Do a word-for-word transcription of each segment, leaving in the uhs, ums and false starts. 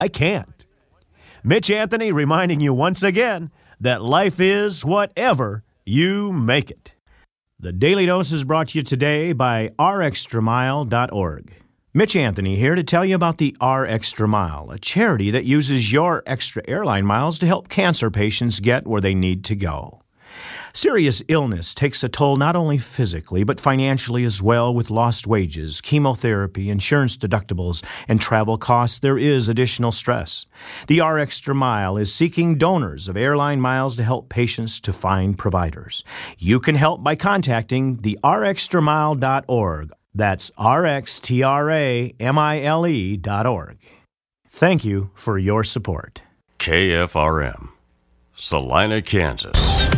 I can't. Mitch Anthony reminding you once again that life is whatever you make it. The Daily Dose is brought to you today by r extra mile dot org. Mitch Anthony here to tell you about the R Extra Mile, a charity that uses your extra airline miles to help cancer patients get where they need to go. Serious illness takes a toll not only physically, but financially as well, with lost wages, chemotherapy, insurance deductibles, and travel costs. There is additional stress. The R Extra Mile is seeking donors of airline miles to help patients to find providers. You can help by contacting the r extra mile dot org. That's R X T R A M I L E dot org. Thank you for your support. K F R M, Salina, Kansas.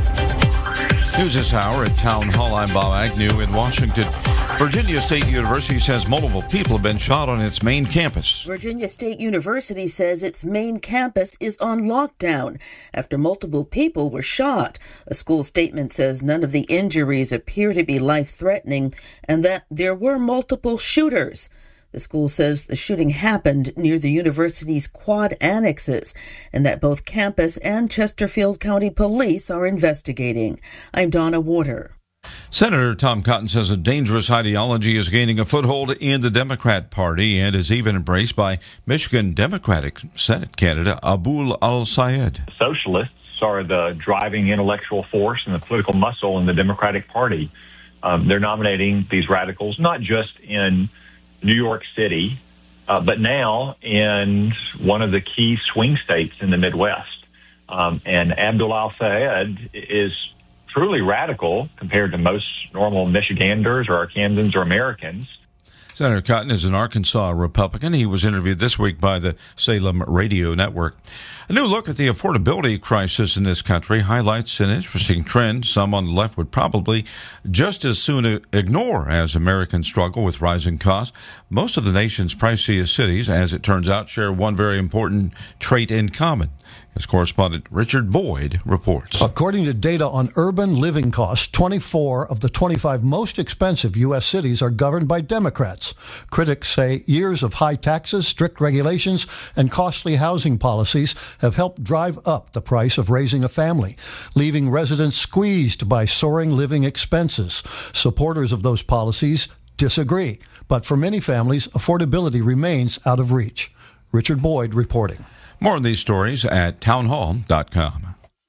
News this hour at Town Hall. I'm Bob Agnew in Washington. Virginia State University says multiple people have been shot on its main campus. Virginia State University says its main campus is on lockdown after multiple people were shot. A school statement says none of the injuries appear to be life-threatening and that there were multiple shooters. The school says the shooting happened near the university's quad annexes and that both campus and Chesterfield County Police are investigating. I'm Donna Warder. Senator Tom Cotton says a dangerous ideology is gaining a foothold in the Democrat Party and is even embraced by Michigan Democratic Senate candidate Abul Al-Sayed. Socialists are the driving intellectual force and the political muscle in the Democratic Party. Um, they're nominating these radicals not just in New York City, uh, but now in one of the key swing states in the Midwest. Um, and Abdul Al-Sayed is truly radical compared to most normal Michiganders or Arkansans or Americans. Senator Cotton is an Arkansas Republican. He was interviewed this week by the Salem Radio Network. A new look at the affordability crisis in this country highlights an interesting trend some on the left would probably just as soon ignore as Americans struggle with rising costs. Most of the nation's priciest cities, as it turns out, share one very important trait in common. As correspondent Richard Boyd reports. According to data on urban living costs, twenty-four of the twenty-five most expensive U S cities are governed by Democrats. Critics say years of high taxes, strict regulations, and costly housing policies have helped drive up the price of raising a family, leaving residents squeezed by soaring living expenses. Supporters of those policies disagree, but for many families, affordability remains out of reach. Richard Boyd reporting. More on these stories at town hall dot com.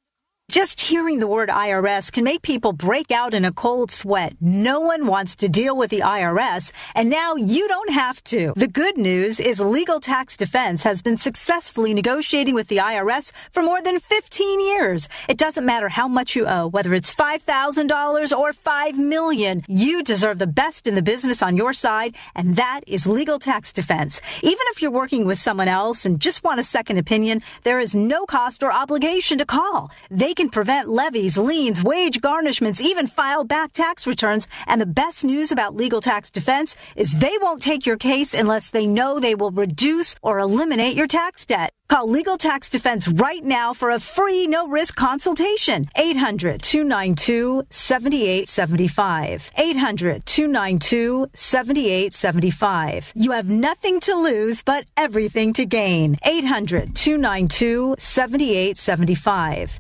Just hearing the word I R S can make people break out in a cold sweat. No one wants to deal with the I R S, and now you don't have to. The good news is Legal Tax Defense has been successfully negotiating with the I R S for more than fifteen years. It doesn't matter how much you owe, whether it's five thousand dollars or five million dollars. You deserve the best in the business on your side, and that is Legal Tax Defense. Even if you're working with someone else and just want a second opinion, there is no cost or obligation to call. They can prevent levies, liens, wage garnishments, even file back tax returns. And the best news about Legal Tax Defense is they won't take your case unless they know they will reduce or eliminate your tax debt. Call Legal Tax Defense right now for a free, no-risk consultation. eight hundred, two nine two, seven eight seven five. eight hundred, two nine two, seven eight seven five. You have nothing to lose but everything to gain. eight hundred, two nine two, seven eight seven five.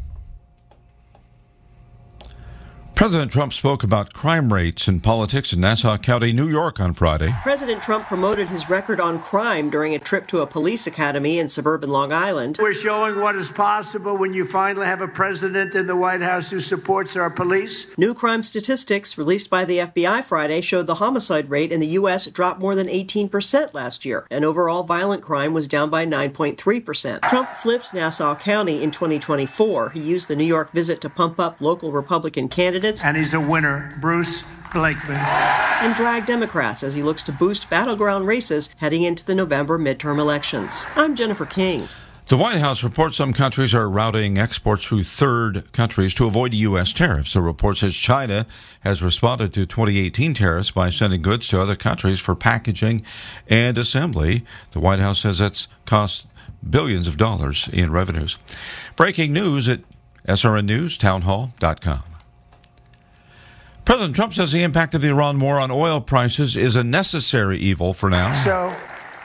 President Trump spoke about crime rates in politics in Nassau County, New York on Friday. President Trump promoted his record on crime during a trip to a police academy in suburban Long Island. We're showing what is possible when you finally have a president in the White House who supports our police. New crime statistics released by the F B I Friday showed the homicide rate in the U S dropped more than eighteen percent last year, and overall violent crime was down by nine point three percent. Trump flipped Nassau County in twenty twenty-four. He used the New York visit to pump up local Republican candidates. And he's a winner, Bruce Blakeman. And drag Democrats as he looks to boost battleground races heading into the November midterm elections. I'm Jennifer King. The White House reports some countries are routing exports through third countries to avoid U S tariffs. The report says China has responded to twenty eighteen tariffs by sending goods to other countries for packaging and assembly. The White House says that's cost billions of dollars in revenues. Breaking news at S R N News, town hall dot com. President Trump says the impact of the Iran war on oil prices is a necessary evil for now. So,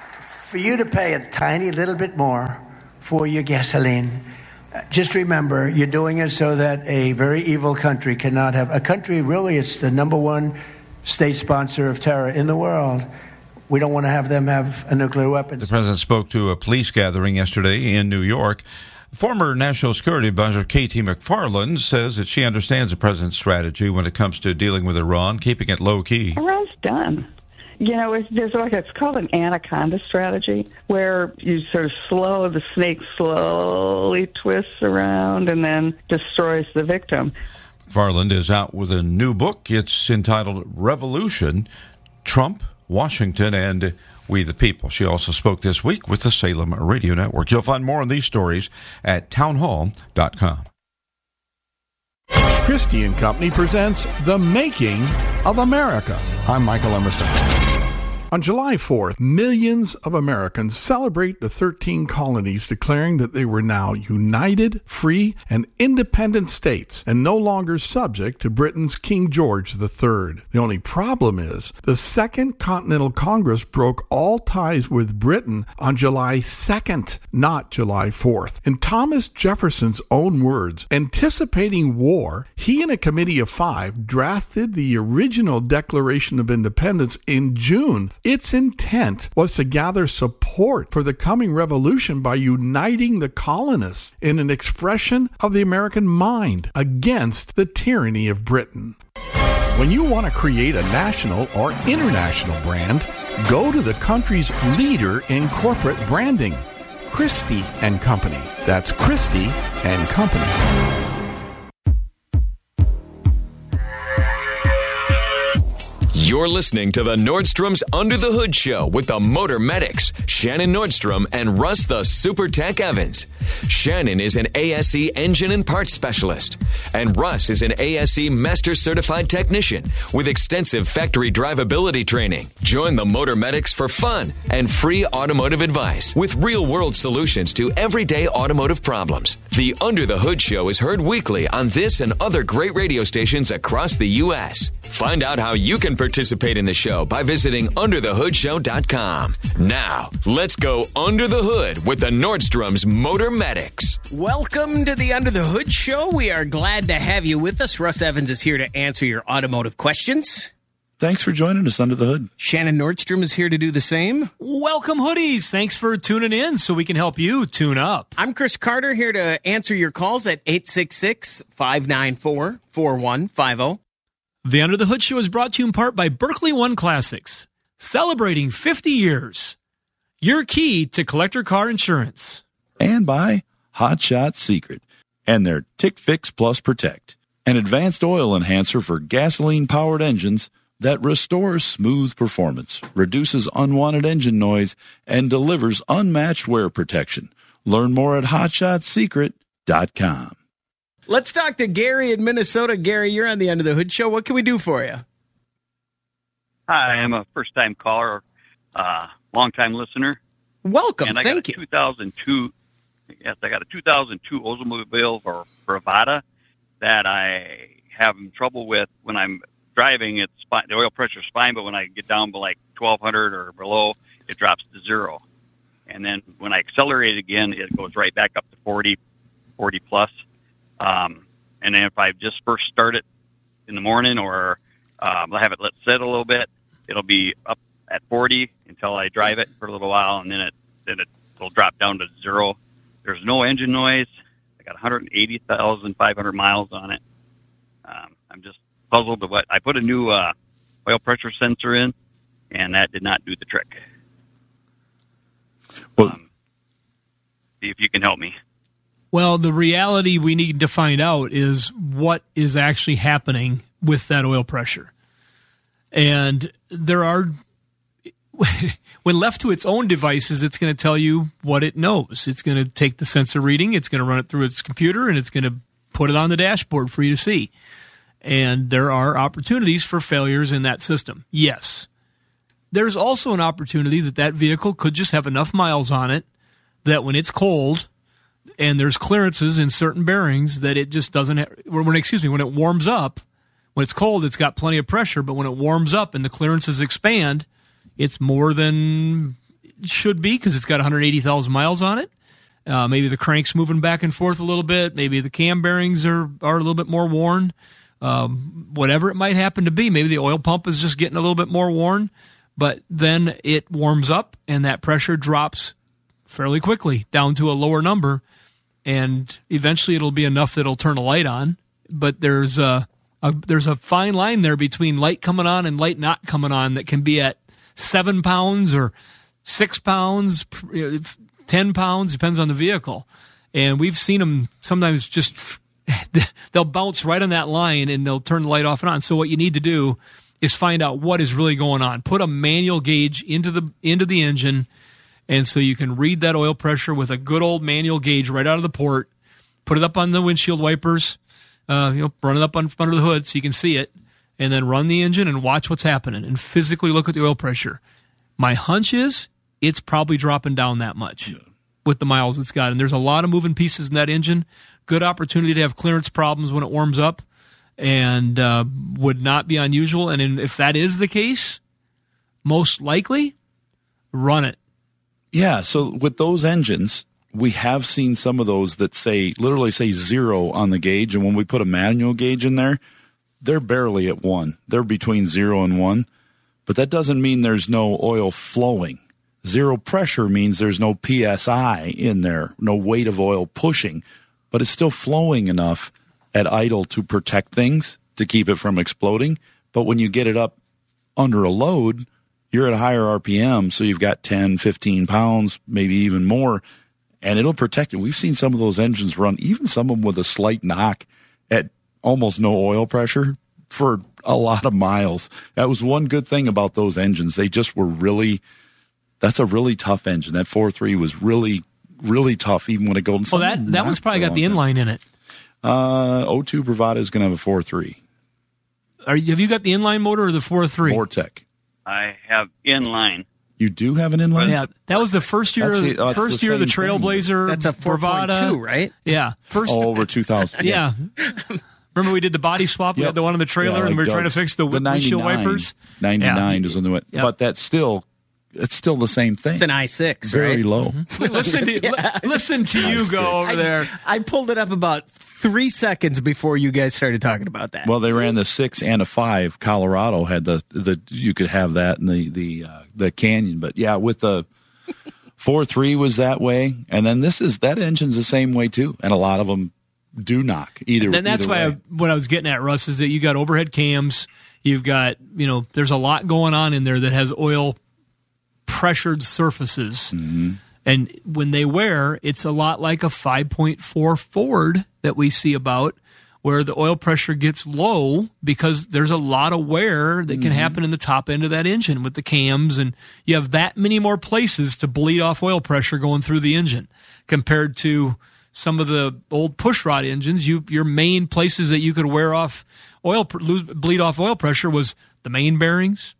for you to pay a tiny little bit more for your gasoline, just remember, you're doing it so that a very evil country cannot have... A country, really, it's the number one state sponsor of terror in the world. We don't want to have them have a nuclear weapon. The president spoke to a police gathering yesterday in New York. Former National Security Advisor K T McFarland says that she understands the president's strategy when it comes to dealing with Iran, keeping it low-key. Iran's done. You know, it's, there's like it's called an anaconda strategy, where you sort of slow, the snake slowly twists around and then destroys the victim. McFarland is out with a new book. It's entitled Revolution, Trump, Washington, and We the People. She also spoke this week with the Salem Radio Network. You'll find more on these stories at townhall dot com. Christie and Company presents The Making of America. I'm Michael Emerson. On July fourth, millions of Americans celebrate the thirteen colonies declaring that they were now united, free, and independent states and no longer subject to Britain's King George the Third. The only problem is the Second Continental Congress broke all ties with Britain on July second, not July fourth. In Thomas Jefferson's own words, anticipating war, he and a committee of five drafted the original Declaration of Independence in June. Its intent was to gather support for the coming revolution by uniting the colonists in an expression of the American mind against the tyranny of Britain. When you want to create a national or international brand, go to the country's leader in corporate branding, Christie and Company. That's Christie and Company. You're listening to the Nordstrom's Under the Hood Show with the Motor Medics, Shannon Nordstrom and Russ the Super Tech Evans. Shannon is an A S E engine and parts specialist, and Russ is an A S E Master Certified Technician with extensive factory drivability training. Join the Motor Medics for fun and free automotive advice with real-world solutions to everyday automotive problems. The Under the Hood Show is heard weekly on this and other great radio stations across the U S Find out how you can participate in the show by visiting under the hood show dot com. Now, let's go under the hood with the Nordstrom's Motor Medics. Welcome to the Under the Hood Show. We are glad to have you with us. Russ Evans is here to answer your automotive questions. Thanks for joining us under the hood. Shannon Nordstrom is here to do the same. Welcome, hoodies. Thanks for tuning in so we can help you tune up. I'm Chris Carter, here to answer your calls at eight six six, five nine four, four one five zero. The Under the Hood Show is brought to you in part by Berkeley One Classics, celebrating fifty years. Your key to collector car insurance. And by Hot Shot Secret and their Tick Fix Plus Protect, an advanced oil enhancer for gasoline-powered engines that restores smooth performance, reduces unwanted engine noise, and delivers unmatched wear protection. Learn more at hot shot secret dot com. Let's talk to Gary in Minnesota. Gary, you're on the Under the Hood Show. What can we do for you? Hi, I'm a first-time caller, uh, long-time listener. Welcome. And I Thank got a you. two thousand two, yes, I got a two thousand two Oldsmobile for Bravada that I have trouble with when I'm driving. It's fine, the oil pressure is fine, but when I get down to like twelve hundred or below, it drops to zero. And then when I accelerate again, it goes right back up to forty, forty plus. Um, and then if I just first start it in the morning or um, I have it let sit a little bit, it'll be up at forty until I drive it for a little while, and then it then it will drop down to zero. There's no engine noise. I got one hundred eighty thousand five hundred miles on it. Um, I'm just puzzled to what I put a new uh, oil pressure sensor in, and that did not do the trick. Well, um, see if you can help me. Well, the reality we need to find out is what is actually happening with that oil pressure. And there are, when left to its own devices, it's going to tell you what it knows. It's going to take the sensor reading, it's going to run it through its computer, and it's going to put it on the dashboard for you to see. And there are opportunities for failures in that system. Yes. There's also an opportunity that that vehicle could just have enough miles on it that when it's cold and there's clearances in certain bearings that it just doesn't have, when, excuse me, when it warms up, when it's cold, it's got plenty of pressure, but when it warms up and the clearances expand, it's more than should be because it's got one hundred eighty thousand miles on it. Uh, maybe the crank's moving back and forth a little bit. Maybe the cam bearings are, are a little bit more worn. Um, whatever it might happen to be. Maybe the oil pump is just getting a little bit more worn. But then it warms up and that pressure drops fairly quickly down to a lower number. And eventually it'll be enough that it'll turn a light on. But there's a, a there's a fine line there between light coming on and light not coming on that can be at seven pounds or six pounds, ten pounds, depends on the vehicle. And we've seen them sometimes just, they'll bounce right on that line and they'll turn the light off and on. So what you need to do is find out what is really going on. Put a manual gauge into the into the engine, and so you can read that oil pressure with a good old manual gauge right out of the port. Put it up on the windshield wipers, uh, you know, run it up on, under the hood so you can see it, and then run the engine and watch what's happening and physically look at the oil pressure. My hunch is it's probably dropping down that much yeah. with the miles it's got, and there's a lot of moving pieces in that engine. Good opportunity to have clearance problems when it warms up. And uh, would not be unusual. And in, if that is the case, most likely, run it. Yeah, so with those engines, we have seen some of those that say, literally say zero on the gauge. And when we put a manual gauge in there, they're barely at one. They're between zero and one. But that doesn't mean there's no oil flowing. Zero pressure means there's no P S I in there, no weight of oil pushing. But it's still flowing enough at idle to protect things, to keep it from exploding. But when you get it up under a load, you're at a higher R P M, so you've got ten, fifteen pounds, maybe even more, and it'll protect it. We've seen some of those engines run, even some of them with a slight knock at almost no oil pressure for a lot of miles. That was one good thing about those engines. They just were really, that's a really tough engine. That four three was really, really tough, even when it goes. Well, that, that one's probably got the inline in it. Uh, oh two Bravada is going to have a four three. Are you, have you got the inline motor or the four three? Vortec. I have inline. You do have an inline? Yeah, that was the first year. The, oh, first the year of the Trailblazer. Thing. That's a four point two, right? Yeah, first. Oh, over two thousand. Yeah. Remember we did the body swap? We yep. had the one on the trailer, yeah, like and we were Doug's. trying to fix the, the windshield wipers. ninety-nine yeah. was on the way, yep. but that's still. It's still the same thing. It's an I six, Very right? low. Mm-hmm. listen, to, yeah. li- listen to you go over I, there. I pulled it up about three seconds before you guys started talking about that. Well, they ran the six and a five. Colorado had the the you could have that in the the uh, the Canyon, but yeah, with the four three was that way, and then this is that engine's the same way too, and a lot of them do knock either. And that's either why way. I, what I was getting at, Russ, is that you got overhead cams, you've got you know, there's a lot going on in there that has oil pressured surfaces. Mm-hmm. And when they wear, it's a lot like a five point four Ford that we see about, where the oil pressure gets low because there's a lot of wear that can mm-hmm. happen in the top end of that engine with the cams, and you have that many more places to bleed off oil pressure going through the engine compared to some of the old pushrod engines. You your main places that you could wear off oil, lose, bleed off oil pressure was the main bearings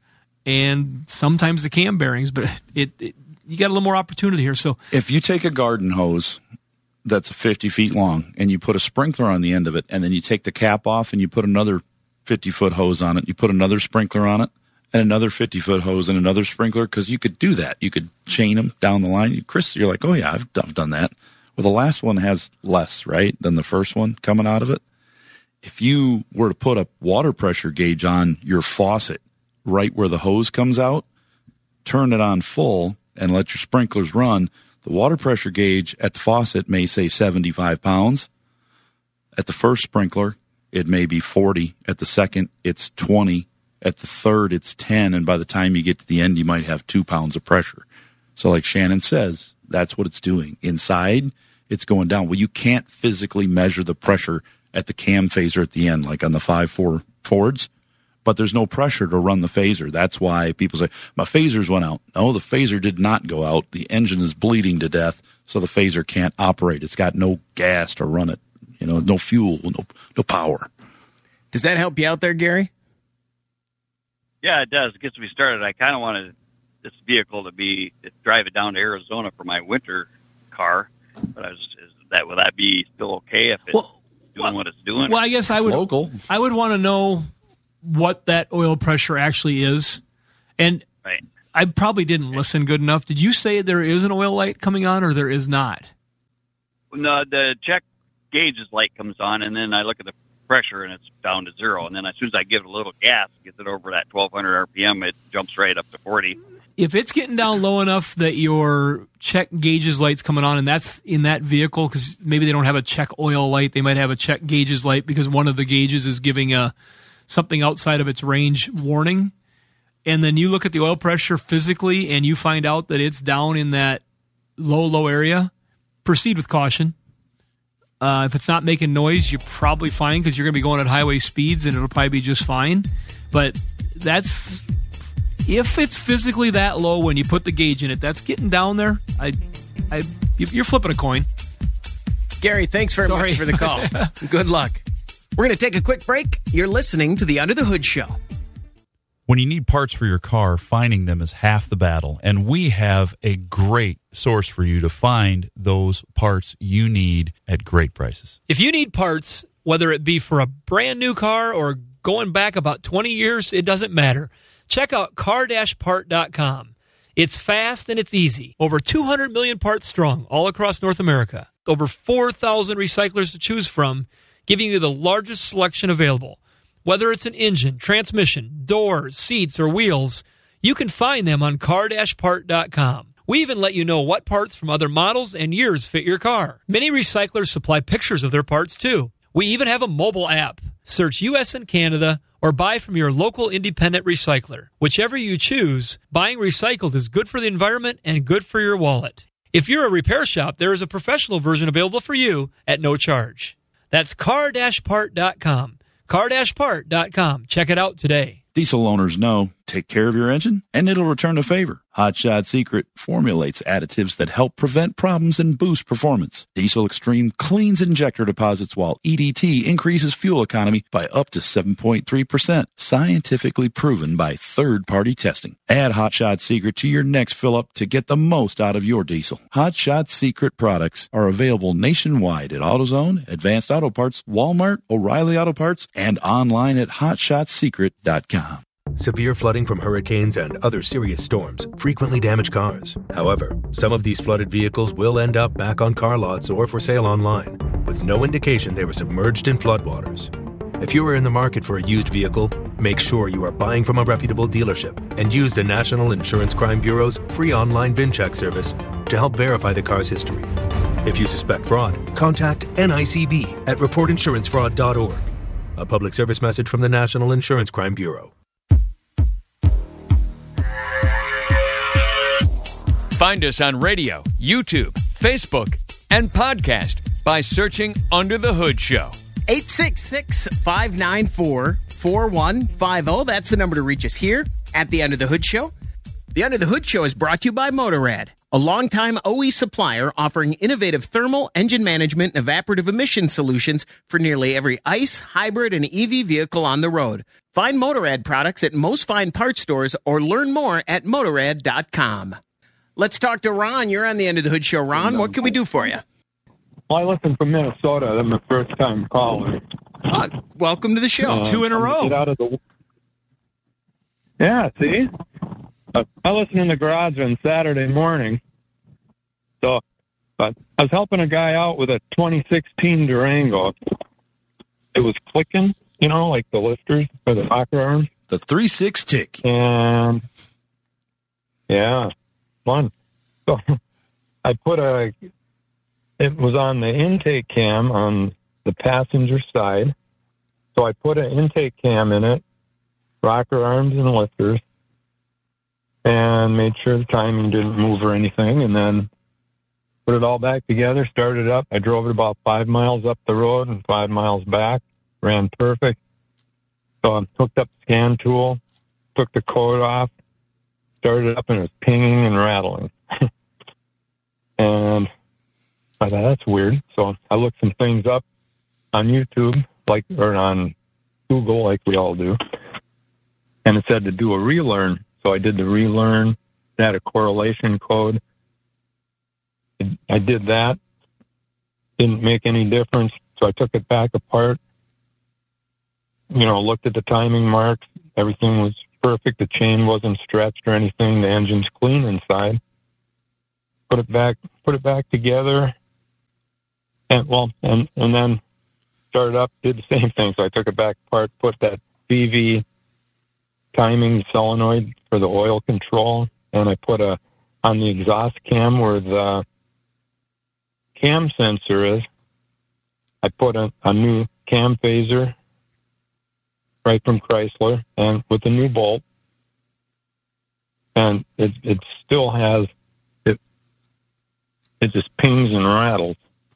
and sometimes the cam bearings, but it, it you got a little more opportunity here. So if you take a garden hose that's fifty feet long and you put a sprinkler on the end of it, and then you take the cap off and you put another fifty foot hose on it, you put another sprinkler on it and another fifty foot hose and another sprinkler, because you could do that. You could chain them down the line. Chris, you're like, oh yeah, I've, I've done that. Well, the last one has less, right, than the first one coming out of it. If you were to put a water pressure gauge on your faucet right where the hose comes out, turn it on full and let your sprinklers run, the water pressure gauge at the faucet may say seventy-five pounds. At the first sprinkler, it may be forty. At the second, it's twenty. At the third, it's ten. And by the time you get to the end, you might have two pounds of pressure. So like Shannon says, that's what it's doing. Inside, it's going down. Well, you can't physically measure the pressure at the cam phaser at the end, like on the five four Fords, but there's no pressure to run the phaser. That's why people say, my phasers went out. No, the phaser did not go out. The engine is bleeding to death, so the phaser can't operate. It's got no gas to run it, you know, no fuel, no no power. Does that help you out there, Gary? Yeah, it does. It gets me started. I kind of wanted this vehicle to be to drive it down to Arizona for my winter car, but I was is that would that be still okay if it's well, doing well, what it's doing? Well, I guess I would local. I would want to know what that oil pressure actually is, and right. I probably didn't listen good enough. Did you say there is an oil light coming on, or there is not? No, the check gauge's light comes on, and then I look at the pressure, and it's down to zero. And then as soon as I give it a little gas, it gets it over that twelve hundred R P M, it jumps right up to forty. If it's getting down low enough that your check gauges light's coming on, and that's in that vehicle, because maybe they don't have a check oil light, they might have a check gauges light because one of the gauges is giving a something outside of its range warning, and then you look at the oil pressure physically and you find out that it's down in that low, low area, proceed with caution. Uh, if it's not making noise, you're probably fine because you're going to be going at highway speeds and it'll probably be just fine. But that's... if it's physically that low when you put the gauge in it, that's getting down there. I, I, you're flipping a coin. Gary, thanks very Sorry. much for the call. Good luck. We're going to take a quick break. You're listening to the Under the Hood Show. When you need parts for your car, finding them is half the battle. And we have a great source for you to find those parts you need at great prices. If you need parts, whether it be for a brand new car or going back about twenty years, it doesn't matter. Check out car dash part dot com. It's fast and it's easy. Over two hundred million parts strong all across North America. Over four thousand recyclers to choose from, giving you the largest selection available. Whether it's an engine, transmission, doors, seats, or wheels, you can find them on car dash part dot com. We even let you know what parts from other models and years fit your car. Many recyclers supply pictures of their parts, too. We even have a mobile app. Search U S and Canada or buy from your local independent recycler. Whichever you choose, buying recycled is good for the environment and good for your wallet. If you're a repair shop, there is a professional version available for you at no charge. That's car dash part dot com. car dash part dot com. Check it out today. Diesel owners know, take care of your engine and it'll return a favor. Hot Shot Secret formulates additives that help prevent problems and boost performance. Diesel Extreme cleans injector deposits while E D T increases fuel economy by up to seven point three percent. Scientifically proven by third-party testing. Add Hot Shot Secret to your next fill-up to get the most out of your diesel. Hot Shot Secret products are available nationwide at AutoZone, Advanced Auto Parts, Walmart, O'Reilly Auto Parts, and online at hot shot secret dot com. Severe flooding from hurricanes and other serious storms frequently damage cars. However, some of these flooded vehicles will end up back on car lots or for sale online, with no indication they were submerged in floodwaters. If you are in the market for a used vehicle, make sure you are buying from a reputable dealership and use the National Insurance Crime Bureau's free online VIN check service to help verify the car's history. If you suspect fraud, contact N I C B at report insurance fraud dot org. A public service message from the National Insurance Crime Bureau. Find us on radio, YouTube, Facebook, and podcast by searching Under the Hood Show. eight six six, five nine four, four one five zero. That's the number to reach us here at the Under the Hood Show. The Under the Hood Show is brought to you by Motorrad, a longtime O E supplier offering innovative thermal, engine management, and evaporative emission solutions for nearly every ICE, hybrid, and E V vehicle on the road. Find Motorrad products at most fine parts stores or learn more at motorrad dot com. Let's talk to Ron. You're on the End of the Hood Show. Ron, what can we do for you? Well, I listen from Minnesota. That's my first time calling. Uh, welcome to the show. Uh, Two in a row. Get out of the... Yeah, see? Uh, I listen in the garage on Saturday morning. So but I was helping a guy out with a twenty sixteen Durango. It was clicking, you know, like the lifters for the rocker arms. The three six tick. And, yeah, fun. So I put a... It was on the intake cam on the passenger side. So I put an intake cam in it, rocker arms and lifters, and made sure the timing didn't move or anything, and then put it all back together, started it up. I drove it about five miles up the road and five miles back, ran perfect. So I hooked up the scan tool, took the code off, started it up, and it was pinging and rattling. And I thought, that's weird. So I looked some things up on YouTube, like, or on Google, like we all do. And it said to do a relearn. So I did the relearn, had a correlation code. I did that. Didn't make any difference. So I took it back apart, you know, looked at the timing marks. Everything was perfect. The chain wasn't stretched or anything. The engine's clean inside. Put it back, put it back together, and well, and and then started up. Did the same thing. So I took it back apart, put that B V timing solenoid for the oil control, and I put a on the exhaust cam where the cam sensor is. I put a, a new cam phaser right from Chrysler, and with a new bolt, and it it still has it. It just pings and rattles.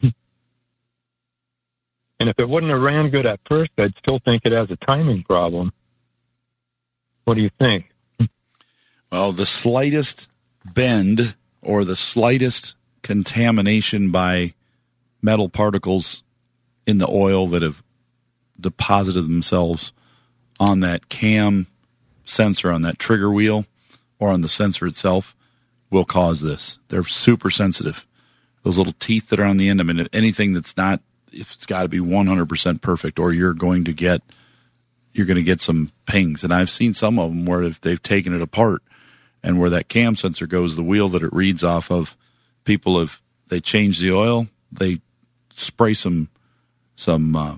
And if it wouldn't have ran good at first, I'd still think it has a timing problem. What do you think? Well, the slightest bend or the slightest contamination by metal particles in the oil that have deposited themselves on that cam sensor, on that trigger wheel, or on the sensor itself will cause this. They're super sensitive. Those little teeth that are on the end, I mean, anything that's not, if it's got to be one hundred percent perfect, or you're going to get, you're going to get some pings. And I've seen some of them where if they've taken it apart and where that cam sensor goes, the wheel that it reads off of, people have, they change the oil, they spray some, some uh,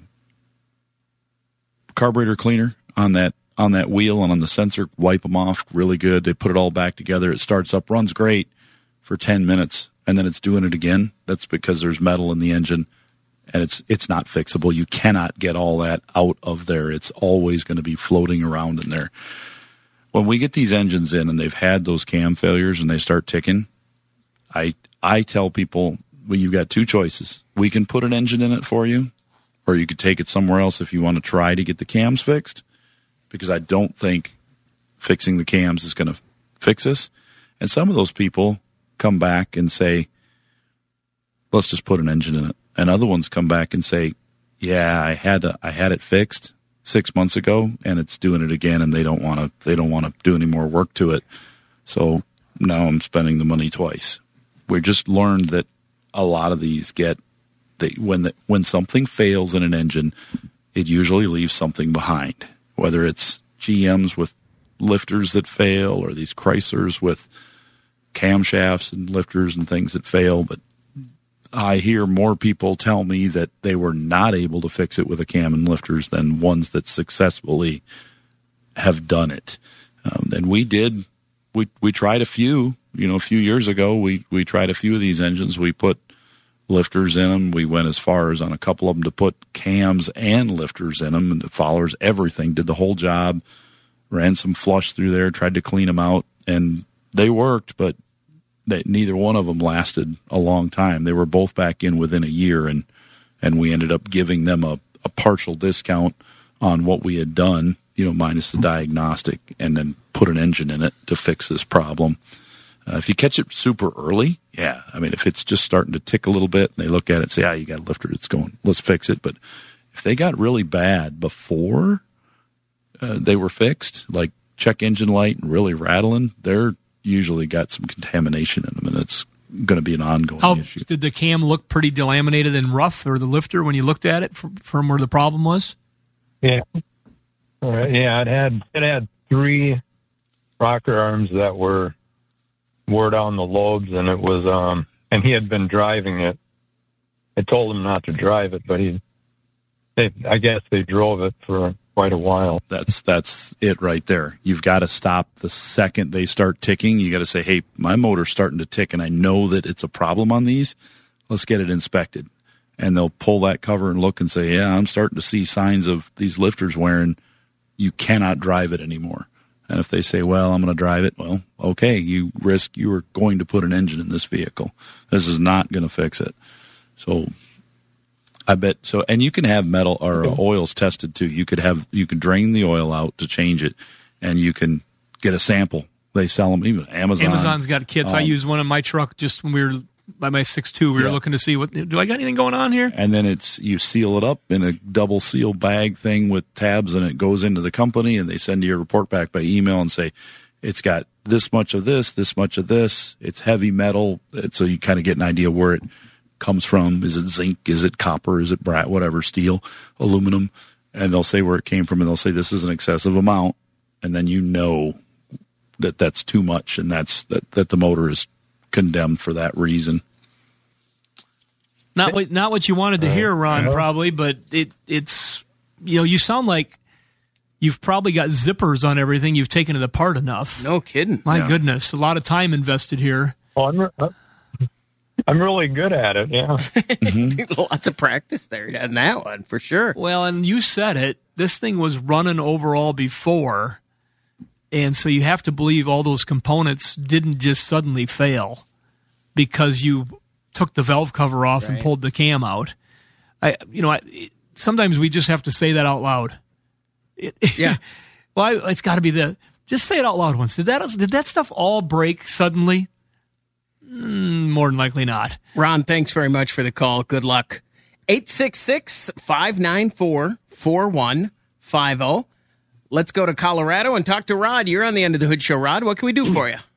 carburetor cleaner on that, on that wheel and on the sensor, wipe them off really good. They put it all back together. It starts up, runs great for ten minutes, and then it's doing it again. That's because there's metal in the engine. And it's it's not fixable. You cannot get all that out of there. It's always going to be floating around in there. When we get these engines in and they've had those cam failures and they start ticking, I I tell people, well, you've got two choices. We can put an engine in it for you, or you could take it somewhere else if you want to try to get the cams fixed, because I don't think fixing the cams is going to fix us. And some of those people come back and say, let's just put an engine in it. And other ones come back and say, yeah, I had to, I had it fixed six months ago and it's doing it again, and they don't want to they don't want to do any more work to it. So now I'm spending the money twice. We just learned that a lot of these get they when the, when something fails in an engine, it usually leaves something behind. Whether it's G Ms with lifters that fail, or these Chryslers with camshafts and lifters and things that fail, but I hear more people tell me that they were not able to fix it with a cam and lifters than ones that successfully have done it. Um, and we did, we we tried a few, you know, a few years ago, we, we tried a few of these engines. We put lifters in them. We went as far as on a couple of them to put cams and lifters in them, and the followers, everything, did the whole job, ran some flush through there, tried to clean them out, and they worked, but that neither one of them lasted a long time. They were both back in within a year, and and we ended up giving them a, a partial discount on what we had done, you know, minus the diagnostic, and then put an engine in it to fix this problem. Uh, if you catch it super early, yeah, I mean, if it's just starting to tick a little bit, and they look at it and say, ah, you got a lifter, it's going, let's fix it. But if they got really bad before uh, they were fixed, like check engine light and really rattling, they're usually got some contamination in them, and it's going to be an ongoing How, issue. Did the cam look pretty delaminated and rough, or the lifter, when you looked at it from, from where the problem was? Yeah. All right. Yeah, it had it had three rocker arms that were wore down the lobes, and it was um and he had been driving it. I told him not to drive it, but he they I guess they drove it for quite a while. That's that's it right there. You've got to stop the second they start ticking. You got to say, hey, my motor's starting to tick, and I know that it's a problem on these. Let's get it inspected. And they'll pull that cover and look and say, yeah, I'm starting to see signs of these lifters wearing. You cannot drive it anymore. And if they say, well, I'm going to drive it, well, okay, you risk you are going to put an engine in this vehicle. This is not going to fix it. So I bet so, and you can have metal or uh, oils tested too. You could have you could drain the oil out to change it, and you can get a sample. They sell them even Amazon. Amazon's got kits. Um, I used one in my truck just when we were by my six two. We yeah. were looking to see what do I got anything going on here. And then it's you seal it up in a double seal bag thing with tabs, and it goes into the company, and they send you a report back by email and say it's got this much of this, this much of this. It's heavy metal, so you kind of get an idea where it comes from. Is it zinc? Is it copper? Is it brat? Whatever, steel, aluminum, and they'll say where it came from, and they'll say this is an excessive amount. and then you know that that's too much, and that's that, that the motor is condemned for that reason. Not what not what you wanted to hear, Ron, probably, but it it's you know, you sound like you've probably got zippers on everything. You've taken it apart enough. No kidding. My Yeah. goodness, a lot of time invested here. Oh, I'm, re- I'm really good at it, yeah. Lots of practice there on that one, for sure. Well, and you said it. This thing was running overall before, and so you have to believe all those components didn't just suddenly fail because you took the valve cover off and Right. pulled the cam out. I, you know, I, sometimes we just have to say that out loud. It, Yeah. well, I, it's got to be the. Just say it out loud once. Did that did that stuff all break suddenly? Mm, more than likely not. Ron, thanks very much for the call. Good luck. eight six six, five nine four, four one five zero. Let's go to Colorado and talk to Rod. You're on the End of the Hood Show, Rod. What can we do for you?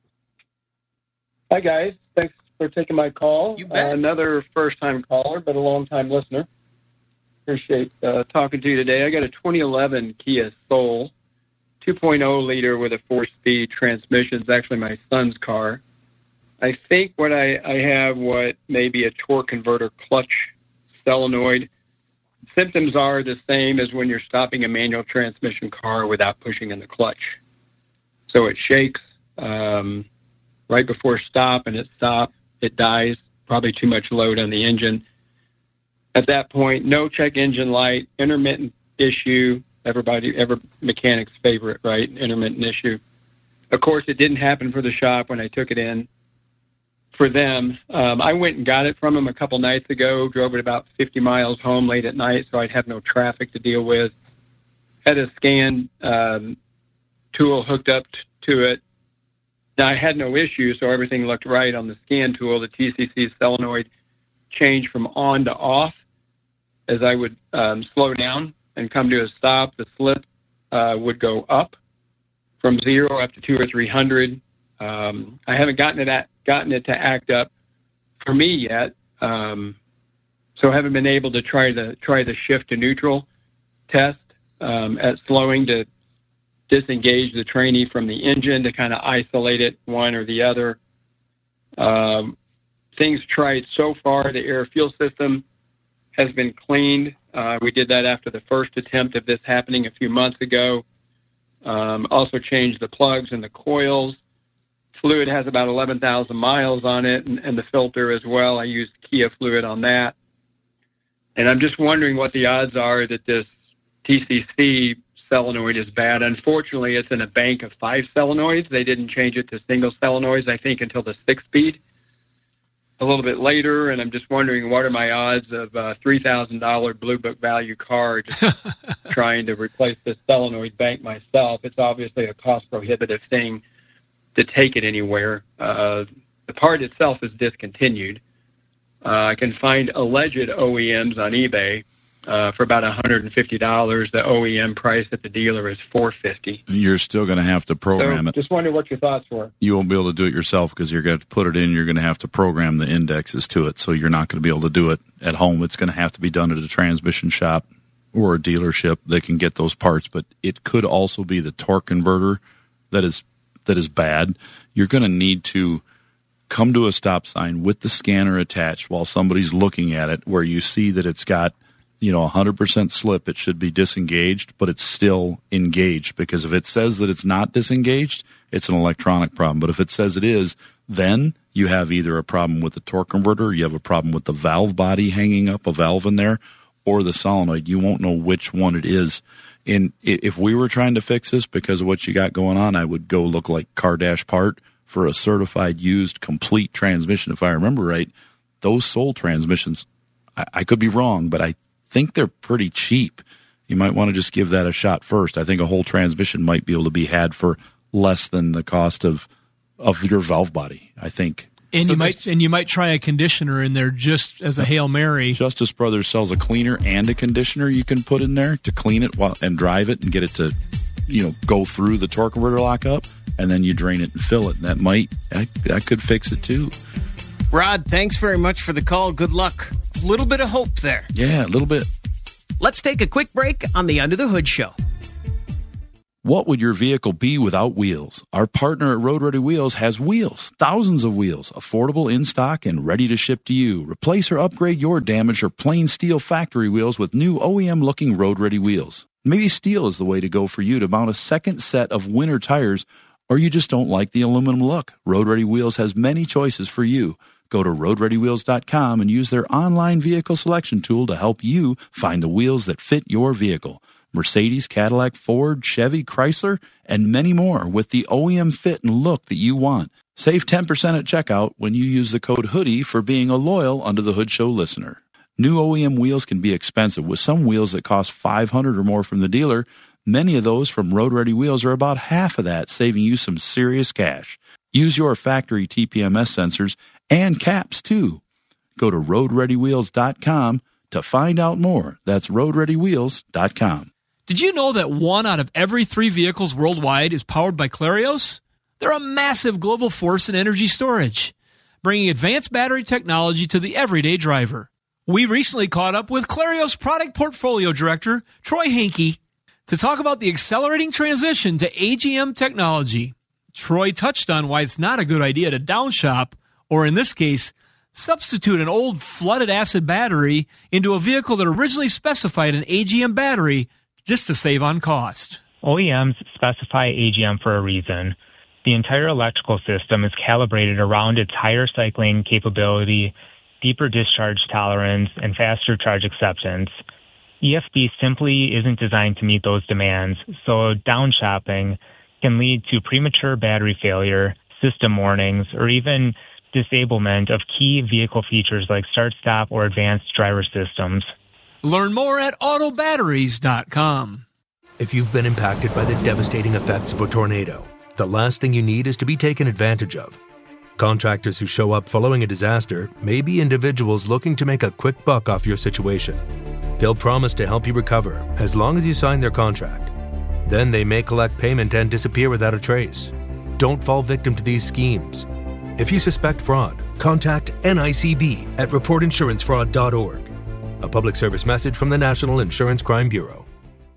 Hi, guys. Thanks for taking my call. You bet. Uh, another first-time caller, but a long-time listener. Appreciate uh, talking to you today. I got a twenty eleven Kia Soul, two point oh liter with a four-speed transmission. It's actually my son's car. I think what I, I have what may be a torque converter clutch solenoid. Symptoms are the same as when you're stopping a manual transmission car without pushing in the clutch. So it shakes um, right before stop, and it stops. It dies, probably too much load on the engine. At that point, no check engine light, intermittent issue, everybody, every mechanic's favorite, right? Intermittent issue. Of course, it didn't happen for the shop when I took it in for them. Um, I went and got it from them a couple nights ago, drove it about fifty miles home late at night so I'd have no traffic to deal with. Had a scan um, tool hooked up t- to it. Now, I had no issue, so everything looked right on the scan tool. The T C C solenoid changed from on to off. As I would um, slow down and come to a stop, the slip uh, would go up from zero up to two or three hundred. Um, I haven't gotten it at, gotten it to act up for me yet, um, so I haven't been able to try the try the shift to neutral test um, at slowing to disengage the trainee from the engine to kind of isolate it one or the other. Um, things tried so far. The air fuel system has been cleaned. Uh, we did that after the first attempt of this happening a few months ago. Um, also changed the plugs and the coils. Fluid has about eleven thousand miles on it, and, and the filter as well. I used Kia fluid on that. And I'm just wondering what the odds are that this T C C solenoid is bad. Unfortunately, it's in a bank of five solenoids. They didn't change it to single solenoids, I think, until the six-speed a little bit later. And I'm just wondering, what are my odds of a three thousand dollars Blue Book value car just trying to replace this solenoid bank myself? It's obviously a cost-prohibitive thing to take it anywhere. Uh, the part itself is discontinued. Uh, I can find alleged O E Ms on eBay uh, for about one hundred fifty dollars. The O E M price at the dealer is four hundred fifty dollars. You're still going to have to program so it. Just wonder what your thoughts were. You won't be able to do it yourself because you're going to put it in. You're going to have to program the indexes to it. So you're not going to be able to do it at home. It's going to have to be done at a transmission shop or a dealership that can get those parts. But it could also be the torque converter that is that is bad. You're going to need to come to a stop sign with the scanner attached while somebody's looking at it, where you see that it's got, you know, one hundred percent slip. It should be disengaged, but it's still engaged, because if it says that it's not disengaged, it's an electronic problem. But if it says it is, then you have either a problem with the torque converter, you have a problem with the valve body hanging up, a valve in there, or the solenoid. You won't know which one it is. And if we were trying to fix this because of what you got going on, I would go look like Car Dash Part for a certified used complete transmission. If I remember right, those Soul transmissions, I, I could be wrong, but I think they're pretty cheap. You might want to just give that a shot first. I think a whole transmission might be able to be had for less than the cost of of your valve body, I think. And So you might and you might try a conditioner in there just as a Hail Mary. Justice Brothers sells a cleaner and a conditioner you can put in there to clean it while, and drive it and get it to, you know, go through the torque converter lockup, and then you drain it and fill it. And that might that, that could fix it too. Rod, thanks very much for the call. Good luck. A little bit of hope there. Yeah, a little bit. Let's take a quick break on the Under the Hood Show. What would your vehicle be without wheels? Our partner at Road Ready Wheels has wheels, thousands of wheels, affordable in stock and ready to ship to you. Replace or upgrade your damaged or plain steel factory wheels with new O E M-looking Road Ready wheels. Maybe steel is the way to go for you to mount a second set of winter tires, or you just don't like the aluminum look. Road Ready Wheels has many choices for you. Go to road ready wheels dot com and use their online vehicle selection tool to help you find the wheels that fit your vehicle. Mercedes, Cadillac, Ford, Chevy, Chrysler, and many more with the O E M fit and look that you want. Save ten percent at checkout when you use the code HOODIE for being a loyal Under the Hood Show listener. New O E M wheels can be expensive, with some wheels that cost five hundred dollars or more from the dealer. Many of those from Road Ready Wheels are about half of that, saving you some serious cash. Use your factory T P M S sensors and caps, too. Go to road ready wheels dot com to find out more. That's road ready wheels dot com. Did you know that one out of every three vehicles worldwide is powered by Clarios? They're a massive global force in energy storage, bringing advanced battery technology to the everyday driver. We recently caught up with Clarios Product Portfolio Director, Troy Hankey, to talk about the accelerating transition to A G M technology. Troy touched on why it's not a good idea to downshop, or in this case, substitute an old flooded acid battery into a vehicle that originally specified an A G M battery just to save on cost. O E Ms specify A G M for a reason. The entire electrical system is calibrated around its higher cycling capability, deeper discharge tolerance, and faster charge acceptance. E F B simply isn't designed to meet those demands, so downshopping can lead to premature battery failure, system warnings, or even disablement of key vehicle features like start-stop or advanced driver systems. Learn more at auto batteries dot com. If you've been impacted by the devastating effects of a tornado, the last thing you need is to be taken advantage of. Contractors who show up following a disaster may be individuals looking to make a quick buck off your situation. They'll promise to help you recover as long as you sign their contract. Then they may collect payment and disappear without a trace. Don't fall victim to these schemes. If you suspect fraud, contact N I C B at report insurance fraud dot org. A public service message from the National Insurance Crime Bureau.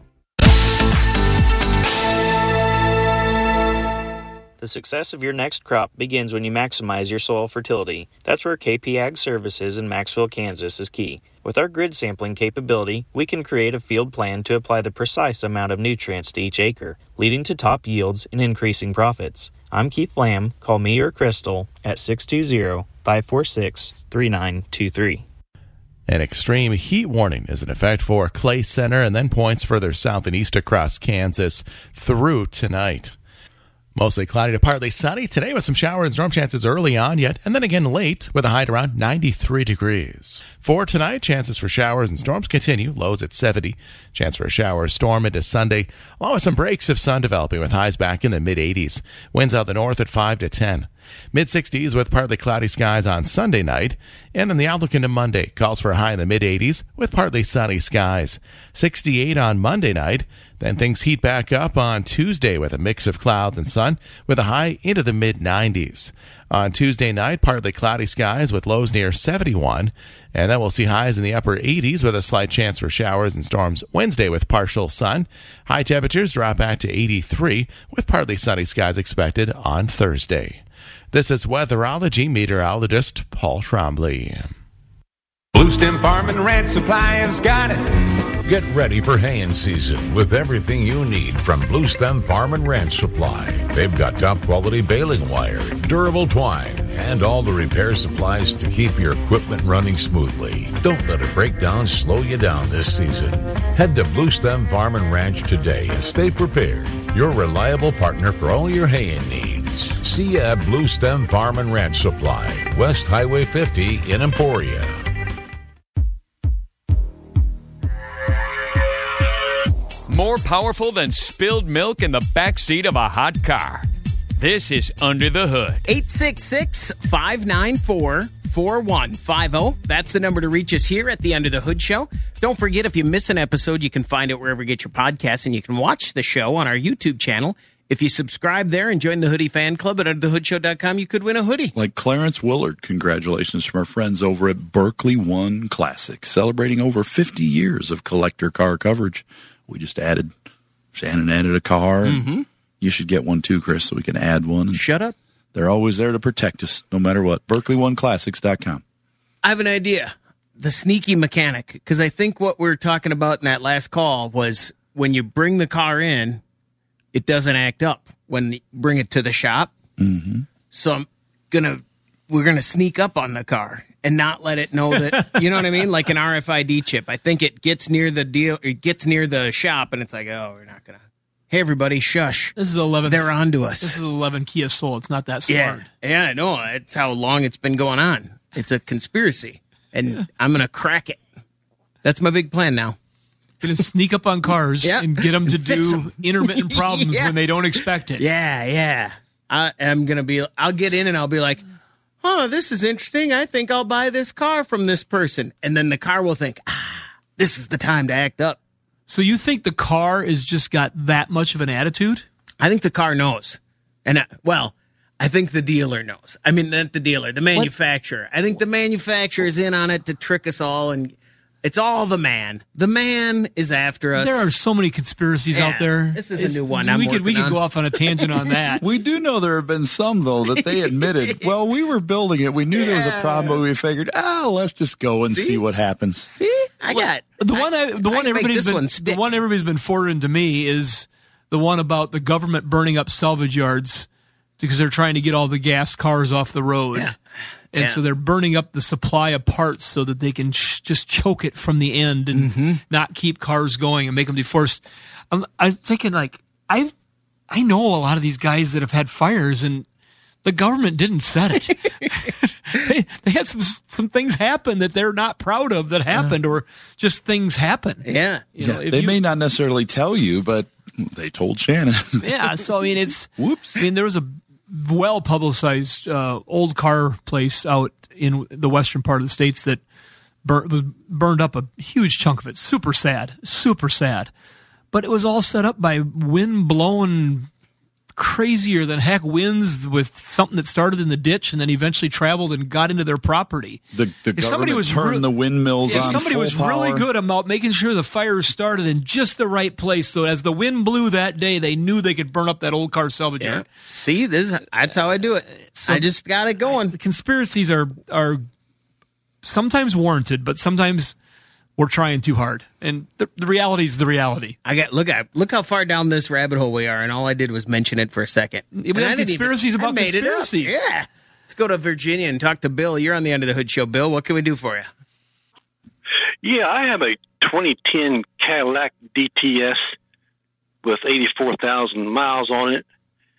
The success of your next crop begins when you maximize your soil fertility. That's where K P Ag Services in Maxville, Kansas is key. With our grid sampling capability, we can create a field plan to apply the precise amount of nutrients to each acre, leading to top yields and increasing profits. I'm Keith Lamb. Call me or Crystal at six two zero, five four six, three nine two three. An extreme heat warning is in effect for Clay Center and then points further south and east across Kansas through tonight. Mostly cloudy to partly sunny today with some shower and storm chances early on yet, and then again late with a high at around ninety-three degrees. For tonight, chances for showers and storms continue, lows at seventy. Chance for a shower or storm into Sunday, along with some breaks of sun developing with highs back in the mid-eighties. Winds out the north at five to ten. mid-sixties with partly cloudy skies on Sunday night, and then the outlook into Monday calls for a high in the mid-eighties with partly sunny skies. sixty-eight on Monday night, then things heat back up on Tuesday with a mix of clouds and sun with a high into the mid-nineties. On Tuesday night, partly cloudy skies with lows near seventy-one, and then we'll see highs in the upper eighties with a slight chance for showers and storms Wednesday with partial sun. High temperatures drop back to eighty-three with partly sunny skies expected on Thursday. This is weatherology meteorologist Paul Trombley. Blue Stem Farm and Ranch Supply has got it. Get ready for haying season with everything you need from Blue Stem Farm and Ranch Supply. They've got top quality baling wire, durable twine, and all the repair supplies to keep your equipment running smoothly. Don't let a breakdown slow you down this season. Head to Blue Stem Farm and Ranch today and stay prepared. Your reliable partner for all your haying needs. See you at Blue Stem Farm and Ranch Supply, West Highway fifty in Emporia. More powerful than spilled milk in the backseat of a hot car. This is Under the Hood. eight six six, five nine four, four one five zero. That's the number to reach us here at the Under the Hood Show. Don't forget, if you miss an episode, you can find it wherever you get your podcasts, and you can watch the show on our YouTube channel. If you subscribe there and join the Hoodie Fan Club at under the hood show dot com, you could win a hoodie. Like Clarence Willard, congratulations from our friends over at Berkeley One Classic, celebrating over fifty years of collector car coverage. We just added Shannon added a car. And Mm-hmm. you should get one too, Chris, so we can add one. Shut up. They're always there to protect us, no matter what. Berkeley One Classics dot com. I have an idea. The sneaky mechanic, because I think what we were talking about in that last call was when you bring the car in, it doesn't act up when you bring it to the shop. Mm-hmm. So I'm gonna, we're gonna sneak up on the car and not let it know that, you know what I mean? Like an R F I D chip. I think it gets near the deal, it gets near the shop, and it's like, oh, we're not gonna. Hey, everybody, shush. This is eleven. They're on to us. This is eleven Kia Soul. It's not that smart. Yeah, yeah, I know. It's how long it's been going on. It's a conspiracy, and I'm gonna crack it. That's my big plan now. Going to sneak up on cars Yeah. and get them to Fix do 'em. intermittent problems Yes. when they don't expect it. Yeah, yeah. I am gonna be. I'll get in and I'll be like, "Oh, this is interesting. I think I'll buy this car from this person," and then the car will think, "Ah, this is the time to act up." So you think the car has just got that much of an attitude? I think the car knows, and I, well, I think the dealer knows. I mean, not the dealer, the manufacturer. I think the manufacturer is in on it to trick us all, and it's all the man. The man is after us. There are so many conspiracies Yeah, out there. this is a It's- new one We I'm could we working could go on. off on a tangent on that. We do know there have been some, though, that they admitted, well, we were building it. We knew there was a problem, but we figured, oh, let's just go and see, See? what happens. See, I got The one, I, the I one can make everybody's this one been, stick. the one everybody's been forwarding to me is the one about the government burning up salvage yards because they're trying to get all the gas cars off the road, Yeah. and Yeah. so they're burning up the supply of parts so that they can ch- just choke it from the end and Mm-hmm. not keep cars going and make them deforced. I'm, I'm thinking like I, I know a lot of these guys that have had fires and the government didn't set it. they, they had some some things happen that they're not proud of that happened, or just things happen. Yeah, you know, if They you- may not necessarily tell you, but they told Shannon. yeah. So I mean, it's whoops. I mean, there was a well publicized uh, old car place out in the western part of the states that bur- was burned up a huge chunk of it. Super sad, super sad. But it was all set up by wind blown, crazier than heck winds with something that started in the ditch and then eventually traveled and got into their property. The, the If somebody government was turned re- the windmills If on somebody full was power. really good about making sure the fire started in just the right place, so as the wind blew that day, they knew they could burn up that old car salvage Yeah. yard. See, this is, that's how I do it. So- I just got it going. The conspiracies are are sometimes warranted, but sometimes we're trying too hard. And the, the reality is the reality. I got look at look how far down this rabbit hole we are, and all I did was mention it for a second. We And have I didn't conspiracies even- I about made it up. conspiracies. Yeah. Let's go to Virginia and talk to Bill. You're on the Under the Hood show, Bill. What can we do for you? Yeah, I have a twenty ten Cadillac D T S with eighty-four thousand miles on it.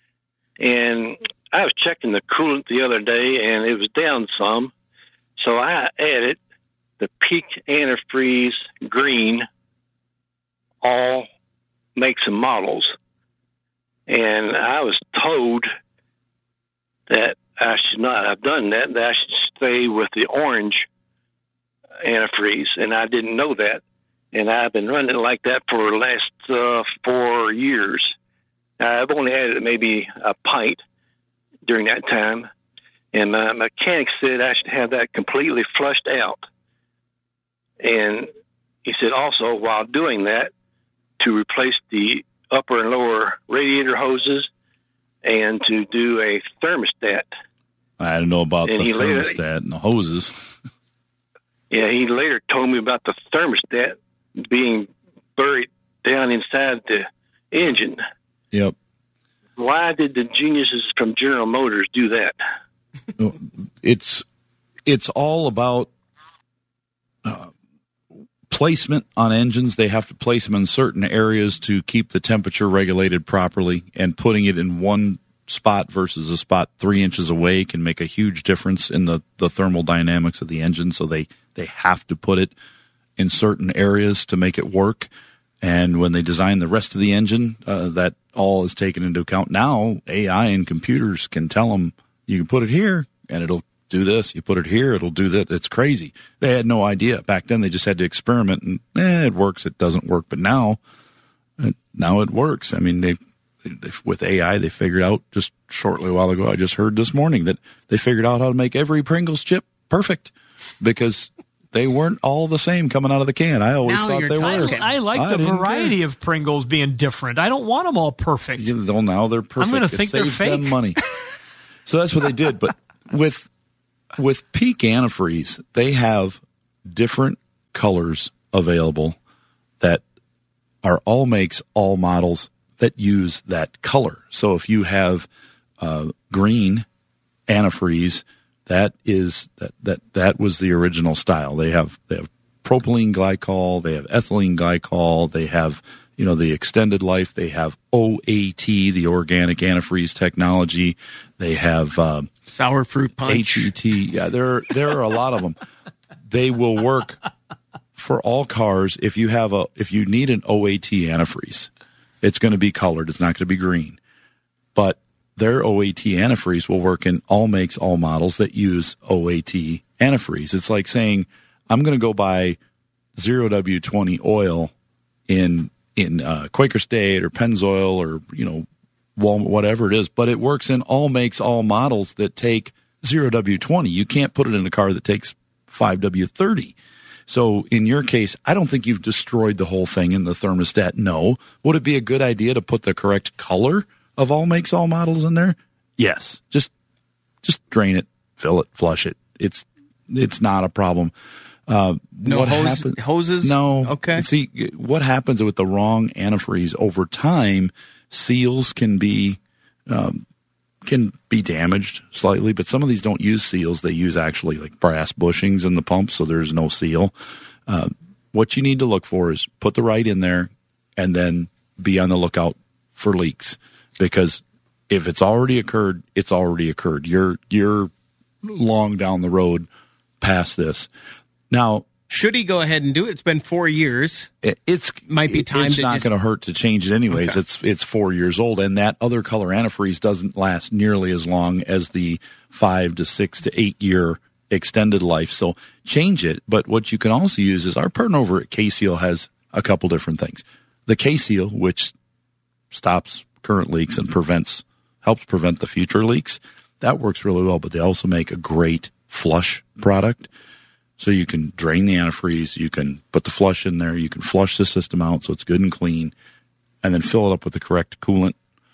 And I was checking the coolant the other day, and it was down some. So I added the Peak Antifreeze Green, all makes and models. And I was told that I should not have done that, that I should stay with the orange antifreeze, and I didn't know that. And I've been running it like that for the last uh, four years. I've only added maybe a pint during that time, and my mechanic said I should have that completely flushed out. And he said also, while doing that, to replace the upper and lower radiator hoses and to do a thermostat. I don't know about And the he later- thermostat and the hoses. Yeah, he later told me about the thermostat being buried down inside the engine. Yep. Why did the geniuses from General Motors do that? It's it's all about uh, placement on engines. They have to place them in certain areas to keep the temperature regulated properly, and putting it in one spot versus a spot three inches away can make a huge difference in the, the thermal dynamics of the engine. So they, they have to put it in certain areas to make it work. And when they design the rest of the engine, uh, that all is taken into account. Now, A I and computers can tell them, you can put it here and it'll do this. You put it here, it'll do that. It's crazy. They had no idea. Back then, they just had to experiment and, eh, it works, it doesn't work. But now, uh, now it works. I mean, they, they, with A I, they figured out just shortly a while ago, I just heard this morning that they figured out how to make every Pringles chip perfect because they weren't all the same coming out of the can. I always Now thought you're they talking. were. I like I the didn't variety care. of Pringles being different. I don't want them all perfect. Yeah, well, now they're perfect. I'm going It to think they're saves fake. them money. So that's what they did. But with with Peak antifreeze, they have different colors available that are all makes, all models that use that color. So if you have uh, green antifreeze, that is that that that was the original style. They have they have propylene glycol, they have ethylene glycol, they have you know the extended life. They have O A T, the organic antifreeze technology. They have um, sour fruit punch. H E T. Yeah, there there are a lot of them. They will work for all cars. If you have a if you need an O A T antifreeze, it's going to be colored. It's not going to be green, but their O A T antifreeze will work in all makes, all models that use O A T antifreeze. It's like saying, I'm going to go buy zero W twenty oil in in uh, Quaker State or Pennzoil or, you know, Walmart, whatever it is, but it works in all makes, all models that take zero W twenty. You can't put it in a car that takes five W thirty. So in your case, I don't think you've destroyed the whole thing in the thermostat. No. Would it be a good idea to put the correct color of all makes, all models in there? Yes. Just just drain it, fill it, flush it. It's it's not a problem. Uh, no what hose, happen- hoses? No. Okay. See, what happens with the wrong antifreeze over time, seals can be um, can be damaged slightly, but some of these don't use seals. They use actually like brass bushings in the pump, so there's no seal. Uh, what you need to look for is put the right in there and then be on the lookout for leaks, because if it's already occurred, it's already occurred. You're you're long down the road past this. Now, should he go ahead and do it? It's been four years. It, it's might be time It's to not just... going to hurt to change it anyways. Okay. It's it's four years old, and that other color antifreeze doesn't last nearly as long as the five to six to eight year extended life. So change it. But what you can also use is our partner over at K-Seal has a couple different things. The K-Seal, which stops current leaks and prevents helps prevent the future leaks, that works really well. But they also make a great flush product. So you can drain the antifreeze, you can put the flush in there, you can flush the system out so it's good and clean, and then fill it up with the correct coolant.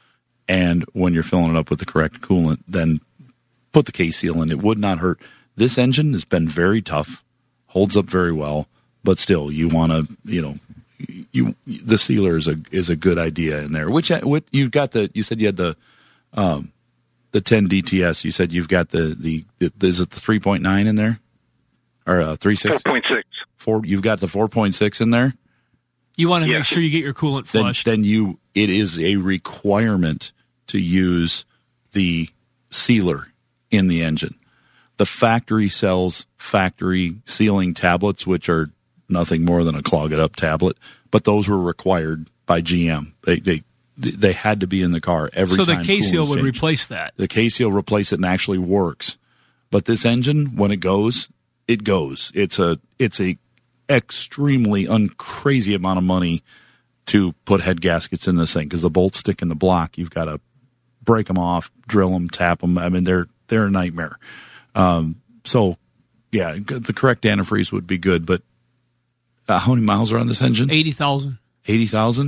And when you're filling it up with the correct coolant, then put the K-Seal in. It would not hurt. This engine has been very tough, holds up very well, but still, you want to, you know, you the sealer is a is a good idea in there. Which what you've got the you said you had the um, the ten D T S. You said you've got the the, the is it the three point nine in there? Or uh, three six four point six. Four. You've got the four point six in there. You want to Yeah. make sure you get your coolant Then, flushed. then you. It is a requirement to use the sealer in the engine. The factory sells factory sealing tablets, which are nothing more than a clog it up tablet. But those were required by G M. They they they had to be in the car every so time. the K-Seal coolant would changed. replace that. The K-Seal replace it and actually works. But this engine, when it goes, it goes. It's a it's a extremely uncrazy amount of money to put head gaskets in this thing, because the bolts stick in the block. You've got to break them off, drill them, tap them. I mean, they're they're a nightmare. Um, so, yeah, the correct antifreeze would be good. But uh, how many miles are on this engine? eighty thousand. Eighty thousand.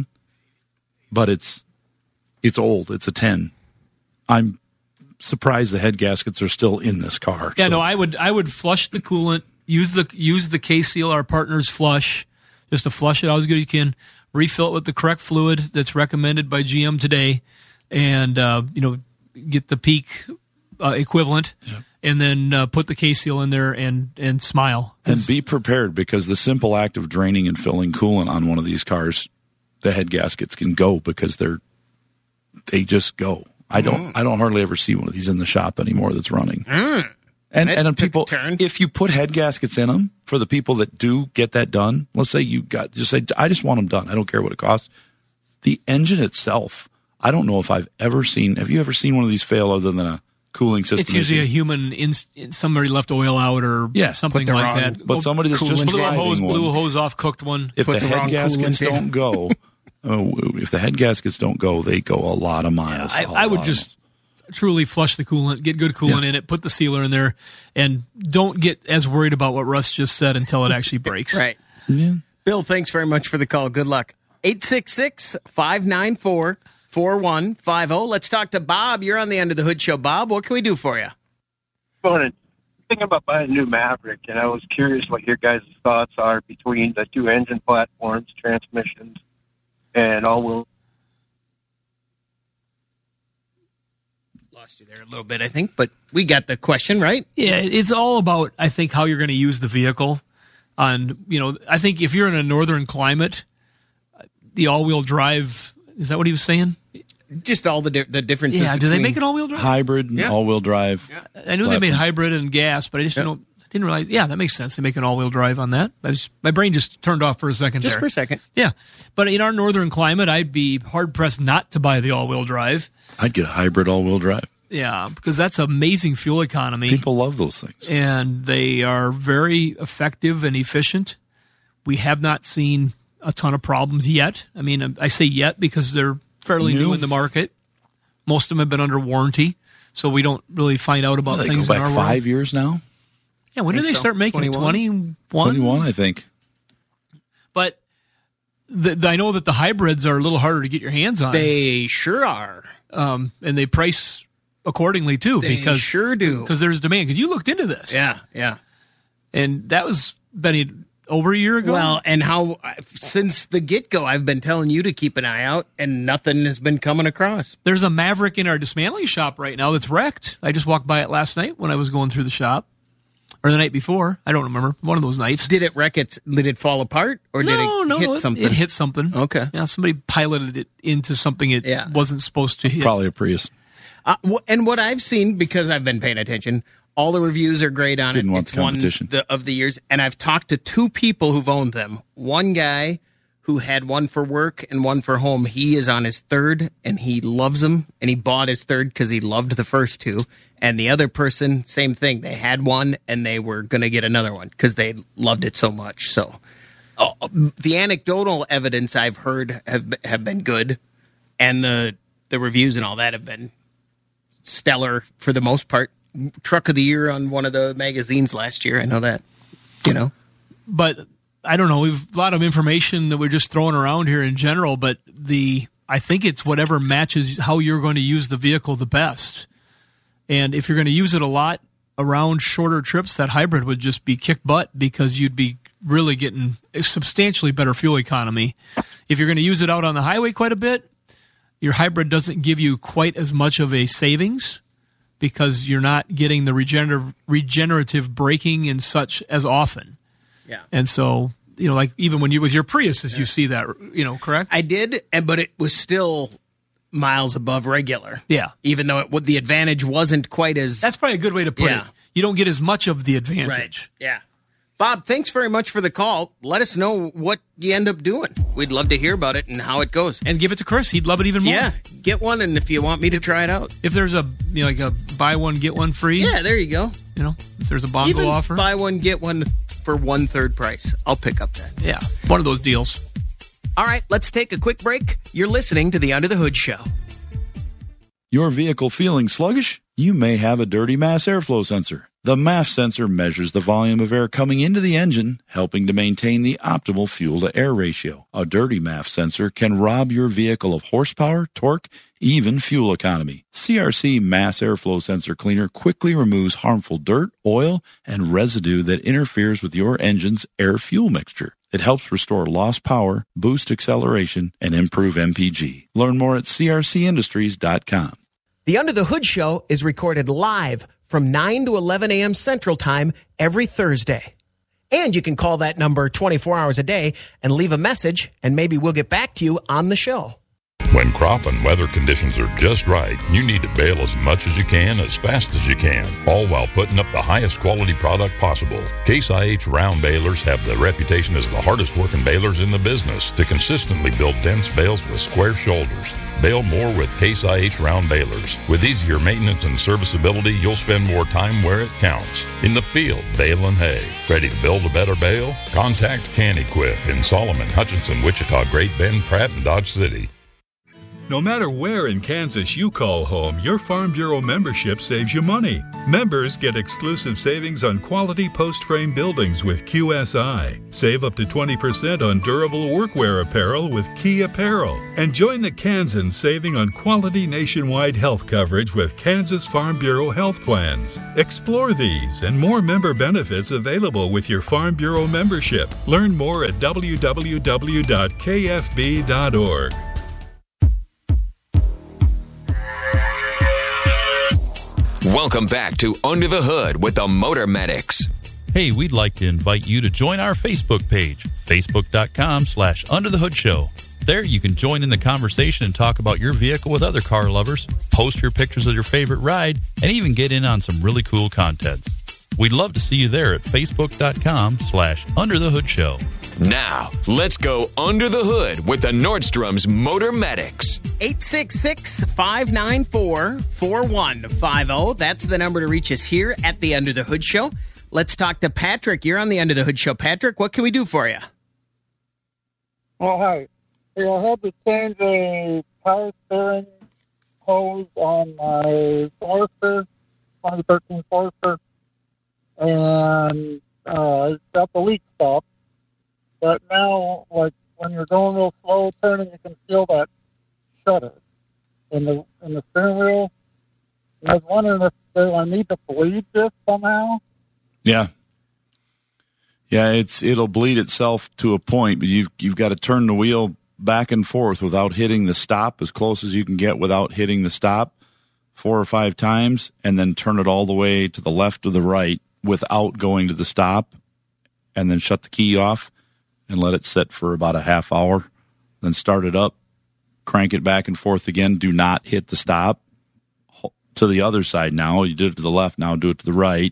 But it's it's old. It's a ten. I'm surprised the head gaskets are still in this car. Yeah, So- no, I would I would flush the coolant, use the use the K-Seal, our partner's flush, just to flush it out as good as you can, refill it with the correct fluid that's recommended by G M today, and uh, you know, get the Peak uh, equivalent, and then uh, put the K-Seal in there and and smile. And be prepared, because the simple act of draining and filling coolant on one of these cars, the head gaskets can go, because they're they just go. I don't I don't hardly ever see one of these in the shop anymore that's running. Mm. And That and then took a people, turn. if you put head gaskets in them, for the people that do get that done, let's say you got just say I just want them done. I don't care what it costs. The engine itself, I don't know if I've ever seen. Have you ever seen one of these fail other than a cooling system? It's usually a issue? human. In, somebody left oil out or Yeah, something put the like wrong- that. but somebody that's just blew a driving hose, one. blew a hose off, cooked one. If put the, the head wrong gaskets coolant in. don't go, uh, if the head gaskets don't go, they go a lot of miles. I, a I would lot of just, truly flush the coolant, get good coolant Yeah. in it, put the sealer in there, and don't get as worried about what Russ just said until it actually breaks. Right. Yeah. Bill, thanks very much for the call. Good luck. eight six six, five nine four, four one five zero. Let's talk to Bob. You're on the Under the Hood Show. Bob, what can we do for you? Morning. Thinking about buying a new Maverick, and I was curious what your guys' thoughts are between the two engine platforms, transmissions, and all-wheel. Lost you there a little bit, I think, but we got the question, right? Yeah, it's all about, I think, how you're going to use the vehicle. On, you know, I think if you're in a northern climate, the all-wheel drive, is that what he was saying? Just all the di- the differences. Yeah, do they between- make an all-wheel drive? Hybrid, Yeah. all-wheel drive. I knew they made platform. hybrid and gas, but I just don't, didn't realize. Yeah, that makes sense. They make an all-wheel drive on that. I just, my brain just turned off for a second Just there. for a second. Yeah, but in our northern climate, I'd be hard-pressed not to buy the all-wheel drive. I'd get a hybrid all-wheel drive. Yeah, because that's amazing fuel economy. People love those things. And they are very effective and efficient. We have not seen a ton of problems yet. I mean, I say yet because they're fairly new, New. in the market. Most of them have been under warranty, so we don't really find out about Well, they things go in back our five world. years now. Yeah, when did Think they so. start making it? twenty-one? twenty-one? twenty-one, I think. But the, the, I know that the hybrids are a little harder to get your hands on. They sure are. Um, and they price accordingly, too. They because sure do. Because there's demand. Because you looked into this. Yeah, yeah. And that was, Benny, over a year ago? Well, and how since the get-go, I've been telling you to keep an eye out, and nothing has been coming across. There's a Maverick in our dismantling shop right now that's wrecked. I just walked by it last night when I was going through the shop. Or the night before. I don't remember. One of those nights. Did it wreck it? Did it fall apart? Or did no, it no, hit it, something? It hit something. Okay. Yeah, somebody piloted it into something it Yeah. wasn't supposed to hit. Probably a Prius. Uh, wh- and what I've seen, because I've been paying attention, all the reviews are great on Didn't it. want It's the won competition. the, of the years. And I've talked to two people who've owned them. One guy who had one for work and one for home. He is on his third, and he loves them. And he bought his third because he loved the first two. And the other person, same thing. They had one, and they were going to get another one because they loved it so much. So oh, the anecdotal evidence I've heard have have been good, and the the reviews and all that have been stellar for the most part. Truck of the year on one of the magazines last year. I know that, you know. But I don't know. We've a lot of information that we're just throwing around here in general, but the I think it's whatever matches how you're going to use the vehicle the best. And if you're going to use it a lot around shorter trips, that hybrid would just be kick butt because you'd be really getting a substantially better fuel economy. If you're going to use it out on the highway quite a bit, your hybrid doesn't give you quite as much of a savings because you're not getting the regenerative, regenerative braking and such as often. Yeah. And so, you know, like even when you with your Priuses, you see that, you know, correct? I did, and but it was still miles above regular. Yeah. Even though it, the advantage wasn't quite as... That's probably a good way to put Yeah. it. You don't get as much of the advantage. Right. Yeah. Bob, thanks very much for the call. Let us know what you end up doing. We'd love to hear about it and how it goes. And give it to Chris. He'd love it even more. Yeah. Get one, and if you want me to try it out. If there's a, you know, like a buy one, get one free. Yeah, there you go. You know, if there's a bongo Even offer. buy one, get one for one-third price. I'll pick up that. Yeah. One of those deals. All right, let's take a quick break. You're listening to the Under the Hood Show. Your vehicle feeling sluggish? You may have a dirty mass airflow sensor. The M A F sensor measures the volume of air coming into the engine, helping to maintain the optimal fuel-to-air ratio. A dirty M A F sensor can rob your vehicle of horsepower, torque, even fuel economy. C R C Mass Airflow Sensor Cleaner quickly removes harmful dirt, oil, and residue that interferes with your engine's air-fuel mixture. It helps restore lost power, boost acceleration, and improve M P G. Learn more at c r c industries dot com. The Under the Hood Show is recorded live from nine to eleven a.m. Central Time every Thursday. And you can call that number twenty-four hours a day and leave a message, and maybe we'll get back to you on the show. When crop and weather conditions are just right, you need to bale as much as you can, as fast as you can, all while putting up the highest quality product possible. Case I H round balers have the reputation as the hardest working balers in the business to consistently build dense bales with square shoulders. Bale more with Case I H round balers. With easier maintenance and serviceability, you'll spend more time where it counts. In the field, baling hay. Ready to build a better bale? Contact Can Equip in Solomon, Hutchinson, Wichita, Great Bend, Pratt, and Dodge City. No matter where in Kansas you call home, your Farm Bureau membership saves you money. Members get exclusive savings on quality post-frame buildings with Q S I. Save up to twenty percent on durable workwear apparel with Key Apparel. And join the Kansans saving on quality nationwide health coverage with Kansas Farm Bureau health plans. Explore these and more member benefits available with your Farm Bureau membership. Learn more at w w w dot k f b dot org. Welcome back to Under the Hood with the Motor Medics. Hey, we'd like to invite you to join our Facebook page, facebook.com slash Under the Hood Show. There you can join in the conversation and talk about your vehicle with other car lovers, post your pictures of your favorite ride, and even get in on some really cool contests. We'd love to see you there at facebook.com slash Under the Hood Show. Now, let's go under the hood with the Nordstrom's Motor Medics. eight six six, five nine four, four one five zero. That's the number to reach us here at the Under the Hood Show. Let's talk to Patrick. You're on the Under the Hood Show. Patrick, what can we do for you? Oh, hi. Yeah, I had to change a power steering hose on my Forester, twenty thirteen Forester, and uh, I got the leak stopped. But now, like, when you're going real slow turning, you can feel that shudder in the in the steering wheel. And I was wondering if do I need to bleed this somehow? Yeah. Yeah, it's it'll bleed itself to a point, but you've you've got to turn the wheel back and forth without hitting the stop, as close as you can get without hitting the stop, four or five times, and then turn it all the way to the left or the right without going to the stop, and then shut the key off and let it sit for about a half hour. Then start it up, crank it back and forth again. Do not hit the stop. To the other side now. You did it to the left, now do it to the right.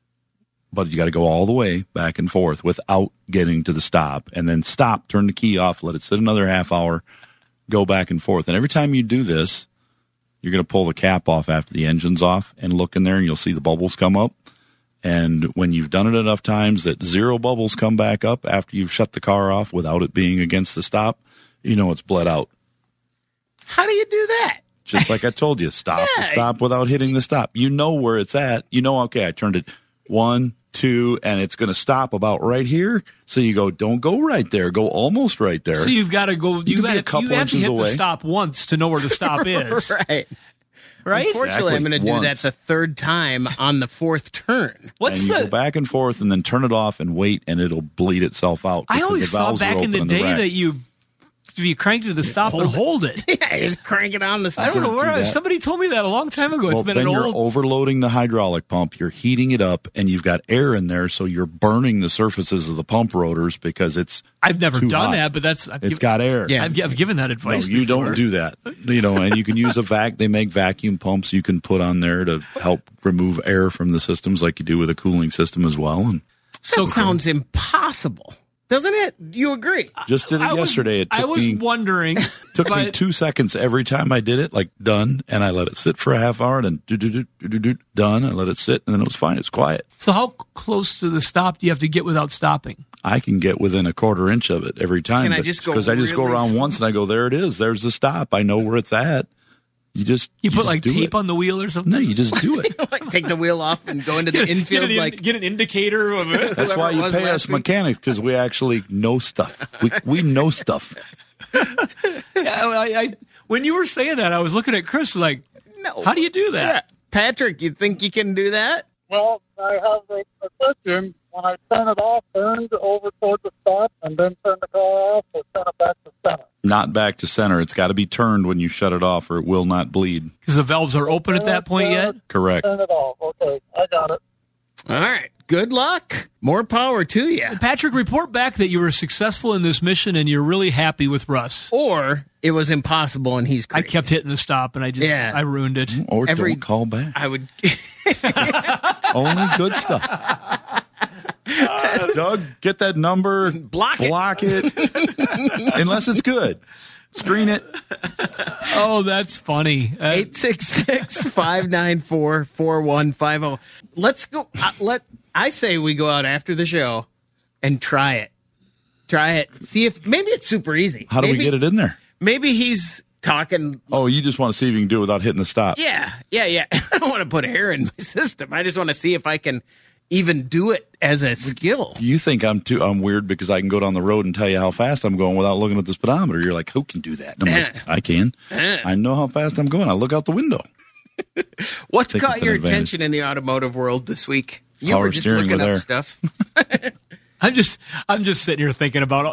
But you got to go all the way back and forth without getting to the stop. And then stop, turn the key off, let it sit another half hour, go back and forth. And every time you do this, you're going to pull the cap off after the engine's off and look in there, and you'll see the bubbles come up. And when you've done it enough times that zero bubbles come back up after you've shut the car off without it being against the stop, you know it's bled out. How do you do that? Just like I told you, stop, yeah. stop without hitting the stop. You know where it's at. You know, okay, I turned it one, two, and it's going to stop about right here. So you go, don't go right there. Go almost right there. So you've got to go. You, you got a couple you have to inches hit away. the stop once to know where the stop is. Right. Right? Unfortunately, Exactly. I'm going to do Once. that the third time on the fourth turn. What's and you the? go back and forth and then turn it off and wait, and it'll bleed itself out. I because always the saw valves are back in the open day rack. that you you cranked to the stop Hold and it. hold it. Yeah, just crank it on the stop. I don't know where do I, that. somebody told me that a long time ago. Well, it's been then an you're old. overloading the hydraulic pump. You're heating it up, and you've got air in there, so you're burning the surfaces of the pump rotors because it's I've never too done hot. that, but that's I've It's giv- got air. Yeah, I've, I've given that No, advice. you before. don't do that. You know, and you can use a vac. They make vacuum pumps you can put on there to help remove air from the systems, like you do with a cooling system as well. And That So sounds impossible, doesn't it? Do you agree? just did it I was- yesterday. It took I was me wondering. took me but- two seconds every time I did it, like done, and I let it sit for a half hour, and then do do do do do do done. I let it sit, and then it was fine. It's quiet. So how close to the stop do you have to get without stopping? I can get within a quarter inch of it every time. Can I just go Because I just go really around slow? once and I go, there it is. There's the stop. I know where it's at. You just You, put just like do tape it. on the wheel or something? No, you just do it. Like take the wheel off and go into the Get, infield an, like get an indicator of it. That's whoever why it you was pay last us week. mechanics, because we actually know stuff. We we know stuff. Yeah, I, I, when you were saying that, I was looking at Chris like, no. how do you do that? Yeah. Patrick, you think you can do that? Well, I have a, a question. When I turn it off, turn over toward the stop, and then turn the car off, or turn it back to center. Not back to center. It's got to be turned when you shut it off, or it will not bleed. Because the valves are open at that point yet? Correct. Turn it off. Okay, I got it. All right. Good luck. More power to you. Patrick, report back that you were successful in this mission and you're really happy with Russ. Or it was impossible and he's I crazy. kept hitting the stop and I just Yeah. I ruined it. Or Every- don't call back. I would. Only good stuff. Doug, get that number. Block it. Block it. Unless it's good. Screen it. Oh, that's funny. Uh, eight six six, five nine four, four one five zero. Let's go. Uh, let I say we go out after the show and try it. Try it. See if maybe it's super easy. How do maybe, we get it in there? Maybe he's talking. Oh, you just want to see if you can do it without hitting the stop. Yeah, yeah, yeah. I don't want to put air in my system. I just want to see if I can even do it as a skill. You think I'm too I'm weird because I can go down the road and tell you how fast I'm going without looking at the speedometer. You're like, who can do that? And I'm like, I can. I know how fast I'm going. I look out the window. What's caught your attention in the automotive world this week? You Power were just steering looking with up air. stuff. I'm just I'm just sitting here thinking about